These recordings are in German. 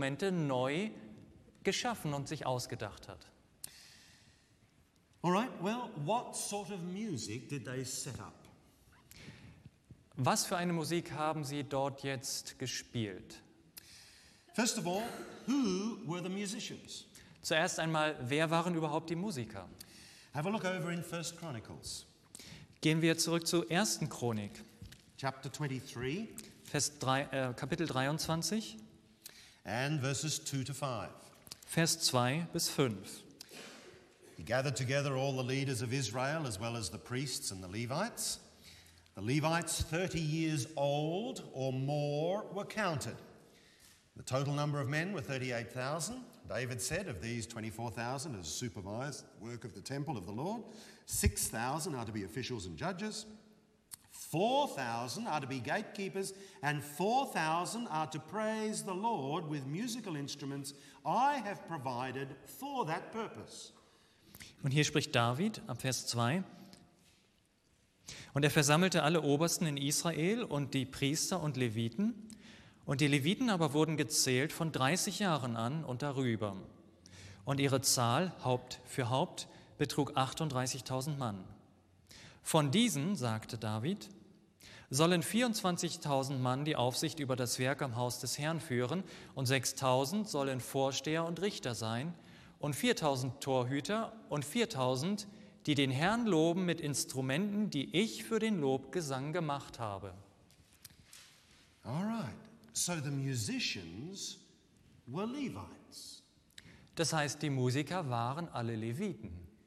Instrumente neu geschaffen und sich ausgedacht hat. All right, well, what sort of music did they set up? Was für eine Musik haben sie dort jetzt gespielt? First of all, who were the musicians? Zuerst einmal, wer waren überhaupt die Musiker? Have a look over in 1 Chronicles, Gehen wir zurück zu 1. Chronik, chapter 23, Kapitel 23, and verses 2 to 5. Vers 2 bis 5. He gathered together all the leaders of Israel, as well as the priests and the Levites. The Levites, 30 years old or more, were counted. The total number of men were 38,000. David said, of these 24,000 are to supervise the work of the temple of the Lord. 6,000 are to be officials and judges. 4,000 are to be gatekeepers, and 4,000 are to praise the Lord with musical instruments I have provided for that purpose. Und hier spricht David ab Vers 2. Und er versammelte alle Obersten in Israel und die Priester und Leviten. Und die Leviten aber wurden gezählt von 30 Jahren an und darüber. Und ihre Zahl, Haupt für Haupt, betrug 38.000 Mann. Von diesen, sagte David, sollen 24.000 Mann die Aufsicht über das Werk am Haus des Herrn führen und 6.000 sollen Vorsteher und Richter sein und 4.000 Torhüter und 4.000, die den Herrn loben mit Instrumenten, die ich für den Lobgesang gemacht habe. All right, so the musicians were Levites. Das heißt, die Musiker waren alle Leviten.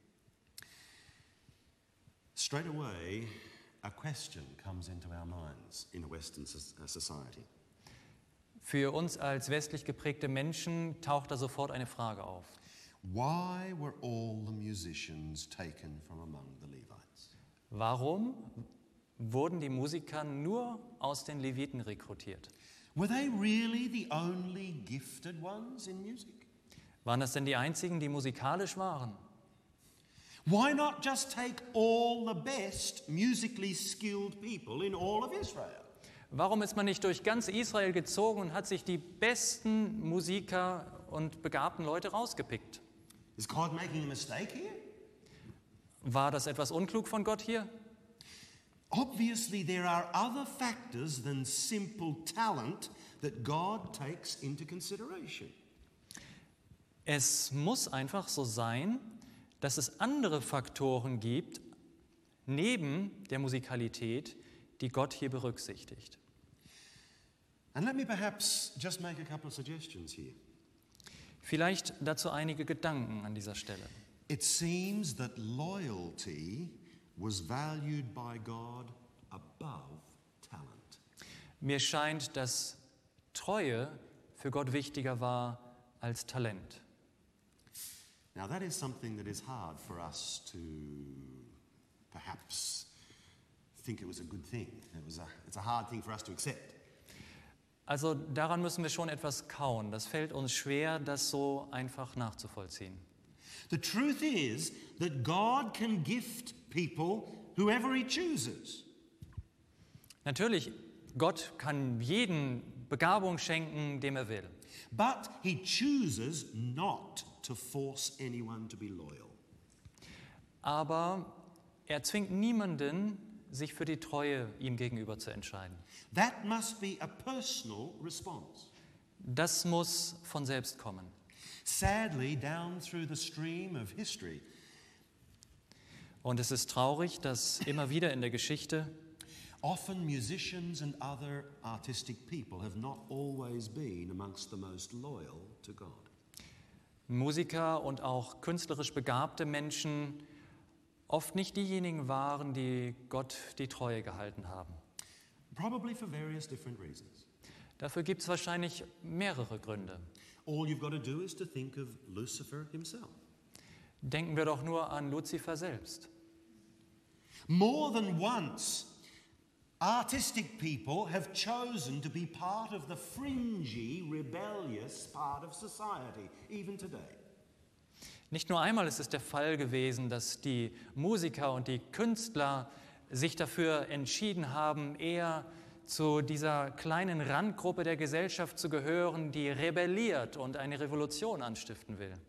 Straight away, a question comes into our minds in a Western society. Für uns als westlich geprägte Menschen taucht da sofort eine Frage auf. Why were all the musicians taken from among the Levites? Warum wurden die Musiker nur aus den Leviten rekrutiert? Were they really the only gifted ones in music? Waren das denn die einzigen, die musikalisch waren? Why not just take all the best musically skilled people in all of Israel? Warum ist man nicht durch ganz Israel gezogen und hat sich die besten Musiker und begabten Leute rausgepickt? Is God making a mistake here? War das etwas unklug von Gott hier? Obviously, there are other factors than simple talent that God takes into consideration. Es muss einfach so sein, dass es andere Faktoren gibt, neben der Musikalität, die Gott hier berücksichtigt. And let me perhaps just make a couple of suggestions here. Vielleicht dazu einige Gedanken an dieser Stelle. It seems that loyalty was valued by God above talent. Mir scheint, dass Treue für Gott wichtiger war als Talent. Now that is something that is hard for us to perhaps think it was a good thing. It's a hard thing for us to accept. Also daran müssen wir schon etwas kauen. Das fällt uns schwer, das so einfach nachzuvollziehen. The truth is that God can gift people whoever he chooses. Natürlich, Gott kann jeden Begabung schenken, dem er will. But he chooses not to force anyone to be loyal. Aber er zwingt niemanden, sich für die Treue ihm gegenüber zu entscheiden. That must be a personal response. Das muss von selbst kommen. Sadly, down through the stream of history, Und es ist traurig, dass immer wieder in der Geschichte often musicians and other artistic people have not always been amongst the most loyal to God. Musiker und auch künstlerisch begabte Menschen oft nicht diejenigen waren, die Gott die Treue gehalten haben. Probably for various different reasons. Dafür gibt es wahrscheinlich mehrere Gründe. All you've got to do is to think of Lucifer himself. Denken wir doch nur an Luzifer selbst. More than once, artistic people have chosen to be part of the fringy, rebellious part of society, even today. Nicht nur einmal ist es der Fall gewesen, dass die Musiker und die Künstler sich dafür entschieden haben, eher zu dieser kleinen Randgruppe der Gesellschaft zu gehören, die rebelliert und eine Revolution anstiften will.